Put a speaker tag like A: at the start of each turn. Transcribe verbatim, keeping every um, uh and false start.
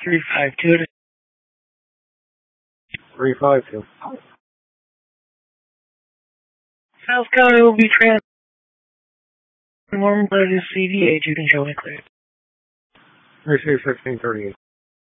A: three five two.
B: three five two.
A: South County will be transformed by the C D H. You can show me clear.
B: Receive sixteen thirty-eight.